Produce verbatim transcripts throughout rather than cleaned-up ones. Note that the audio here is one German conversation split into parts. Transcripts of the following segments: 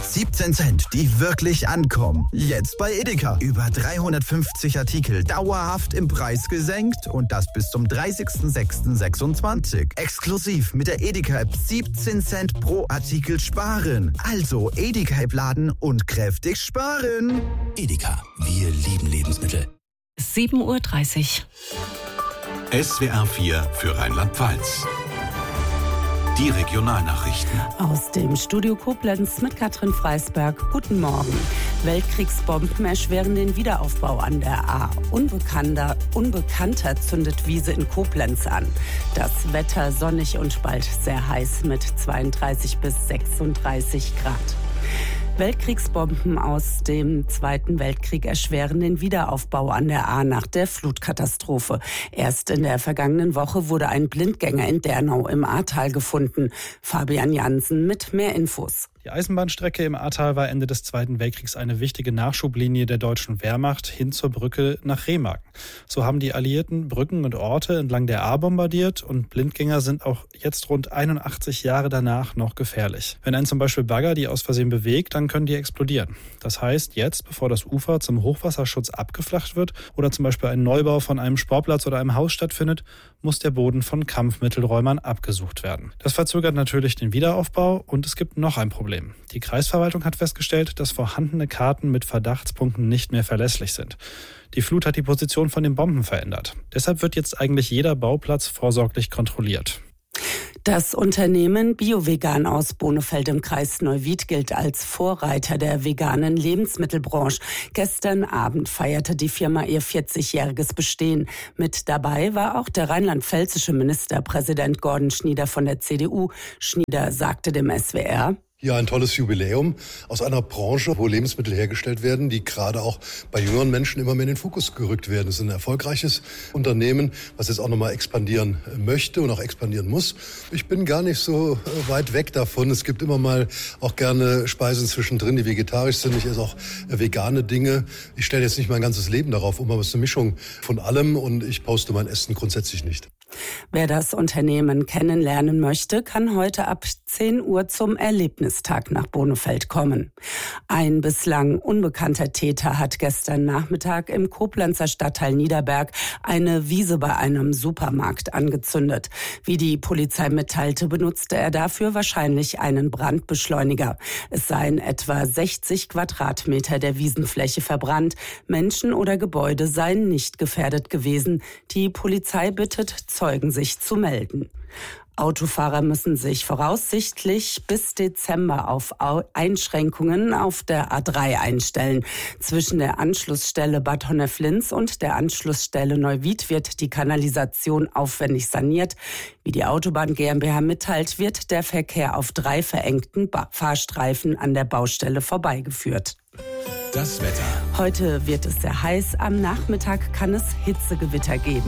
siebzehn Cent, die wirklich ankommen. Jetzt bei Edeka. Über dreihundertfünfzig Artikel dauerhaft im Preis gesenkt und das bis zum dreißigsten sechsten sechsundzwanzig. Exklusiv mit der Edeka-App siebzehn Cent pro Artikel sparen. Also Edeka-App laden und kräftig sparen. Edeka, wir lieben Lebensmittel. sieben Uhr dreißig. S W R vier für Rheinland-Pfalz. Die Regionalnachrichten. Aus dem Studio Koblenz mit Katrin Freisberg. Guten Morgen. Weltkriegsbomben erschweren den Wiederaufbau an der A. Unbekannter, Unbekannter zündet Wiese in Koblenz an. Das Wetter sonnig und bald sehr heiß mit zweiunddreißig bis sechsunddreißig Grad. Weltkriegsbomben aus dem Zweiten Weltkrieg erschweren den Wiederaufbau an der A nach der Flutkatastrophe. Erst in der vergangenen Woche wurde ein Blindgänger in Dernau im Ahrtal gefunden. Fabian Jansen mit mehr Infos. Die Eisenbahnstrecke im Ahrtal war Ende des Zweiten Weltkriegs eine wichtige Nachschublinie der deutschen Wehrmacht hin zur Brücke nach Remagen. So haben die Alliierten Brücken und Orte entlang der Ahr bombardiert und Blindgänger sind auch jetzt rund einundachtzig Jahre danach noch gefährlich. Wenn ein zum Beispiel Bagger die aus Versehen bewegt, dann können die explodieren. Das heißt, jetzt, bevor das Ufer zum Hochwasserschutz abgeflacht wird oder zum Beispiel ein Neubau von einem Sportplatz oder einem Haus stattfindet, muss der Boden von Kampfmittelräumern abgesucht werden. Das verzögert natürlich den Wiederaufbau und es gibt noch ein Problem. Die Kreisverwaltung hat festgestellt, dass vorhandene Karten mit Verdachtspunkten nicht mehr verlässlich sind. Die Flut hat die Position von den Bomben verändert. Deshalb wird jetzt eigentlich jeder Bauplatz vorsorglich kontrolliert. Das Unternehmen Biovegan aus Bonefeld im Kreis Neuwied gilt als Vorreiter der veganen Lebensmittelbranche. Gestern Abend feierte die Firma ihr vierzigjähriges Bestehen. Mit dabei war auch der rheinland-pfälzische Ministerpräsident Gordon Schnieder von der C D U. Schnieder sagte dem S W R: Ja, ein tolles Jubiläum aus einer Branche, wo Lebensmittel hergestellt werden, die gerade auch bei jüngeren Menschen immer mehr in den Fokus gerückt werden. Es ist ein erfolgreiches Unternehmen, was jetzt auch nochmal expandieren möchte und auch expandieren muss. Ich bin gar nicht so weit weg davon. Es gibt immer mal auch gerne Speisen zwischendrin, die vegetarisch sind. Ich esse auch vegane Dinge. Ich stelle jetzt nicht mein ganzes Leben darauf um, aber es ist eine Mischung von allem und ich poste mein Essen grundsätzlich nicht. Wer das Unternehmen kennenlernen möchte, kann heute ab zehn Uhr zum Erlebnistag nach Bonefeld kommen. Ein bislang unbekannter Täter hat gestern Nachmittag im Koblenzer Stadtteil Niederberg eine Wiese bei einem Supermarkt angezündet. Wie die Polizei mitteilte, benutzte er dafür wahrscheinlich einen Brandbeschleuniger. Es seien etwa sechzig Quadratmeter der Wiesenfläche verbrannt. Menschen oder Gebäude seien nicht gefährdet gewesen. Die Polizei bittet Zeugen, sich zu melden. Autofahrer müssen sich voraussichtlich bis Dezember auf Einschränkungen auf der A drei einstellen. Zwischen der Anschlussstelle Bad Honnef-Linz und der Anschlussstelle Neuwied wird die Kanalisation aufwendig saniert. Wie die Autobahn GmbH mitteilt, wird der Verkehr auf drei verengten Fahrstreifen an der Baustelle vorbeigeführt. Das Wetter. Heute wird es sehr heiß. Am Nachmittag kann es Hitzegewitter geben.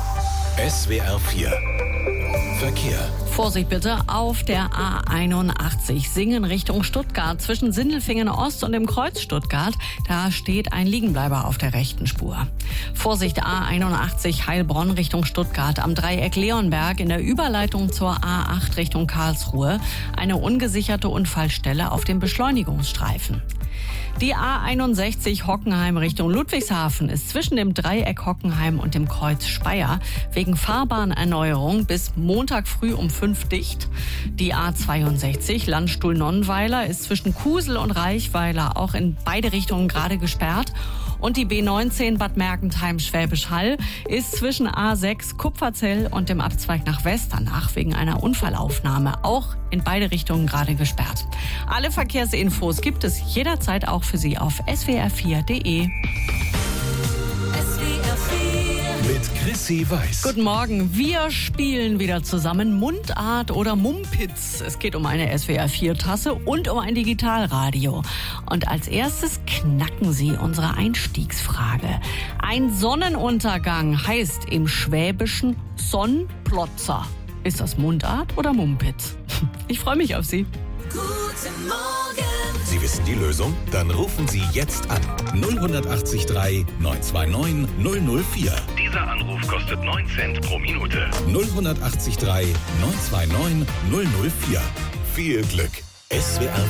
S W R vier Verkehr. Vorsicht bitte auf der A einundachtzig Singen Richtung Stuttgart zwischen Sindelfingen Ost und dem Kreuz Stuttgart. Da steht ein Liegenbleiber auf der rechten Spur. Vorsicht A einundachtzig Heilbronn Richtung Stuttgart am Dreieck Leonberg in der Überleitung zur A acht Richtung Karlsruhe. Eine ungesicherte Unfallstelle auf dem Beschleunigungsstreifen. Die A einundsechzig Hockenheim Richtung Ludwigshafen ist zwischen dem Dreieck Hockenheim und dem Kreuz Speyer wegen Fahrbahnerneuerung bis Montag früh um fünf dicht. Die A zweiundsechzig Landstuhl-Nonnenweiler ist zwischen Kusel und Reichweiler auch in beide Richtungen gerade gesperrt. Und die B neunzehn Bad Mergentheim-Schwäbisch Hall ist zwischen A sechs Kupferzell und dem Abzweig nach Westernach wegen einer Unfallaufnahme auch in beide Richtungen gerade gesperrt. Alle Verkehrsinfos gibt es jederzeit auch für Sie auf s w r vier punkt d e. Mit Chrissy Weiß. Guten Morgen. Wir spielen wieder zusammen Mundart oder Mumpitz. Es geht um eine S W R vier Tasse und um ein Digitalradio. Und als erstes knacken Sie unsere Einstiegsfrage. Ein Sonnenuntergang heißt im Schwäbischen Sonnenplotzer. Ist das Mundart oder Mumpitz? Ich freue mich auf Sie. Guten Morgen. Sie wissen die Lösung? Dann rufen Sie jetzt an. null acht drei neun zwei neun null null vier. Dieser Anruf kostet neun Cent pro Minute. null acht drei neun zwei neun null null vier. Viel Glück. S W R